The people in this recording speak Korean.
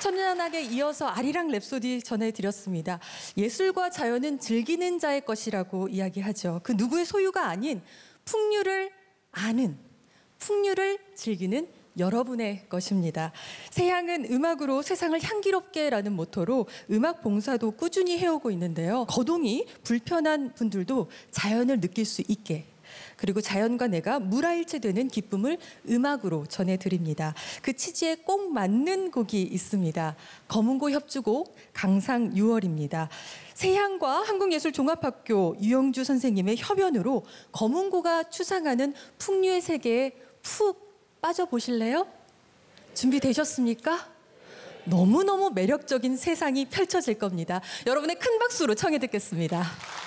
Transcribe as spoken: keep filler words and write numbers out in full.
천연하게 이어서 아리랑 랩소디 전해드렸습니다. 예술과 자연은 즐기는 자의 것이라고 이야기하죠. 그 누구의 소유가 아닌 풍류를 아는, 풍류를 즐기는 여러분의 것입니다. 세향은 음악으로 세상을 향기롭게라는 모토로 음악 봉사도 꾸준히 해오고 있는데요. 거동이 불편한 분들도 자연을 느낄 수 있게, 그리고 자연과 내가 물화일체되는 기쁨을 음악으로 전해드립니다. 그 취지에 꼭 맞는 곡이 있습니다. 검은고 협주곡 강상 유월입니다. 세향과 한국예술종합학교 유영주 선생님의 협연으로 검은고가 추상하는 풍류의 세계에 푹 빠져보실래요? 준비되셨습니까? 너무너무 매력적인 세상이 펼쳐질 겁니다. 여러분의 큰 박수로 청해 듣겠습니다.